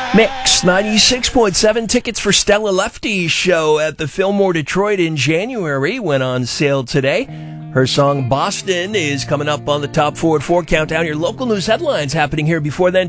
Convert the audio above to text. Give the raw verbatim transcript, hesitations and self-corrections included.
Mix ninety-six point seven tickets for Stella Lefty's show at the Fillmore Detroit in January went on sale today. Her song Boston is coming up on the Top Forward four countdown. Your local news headlines happening here before then.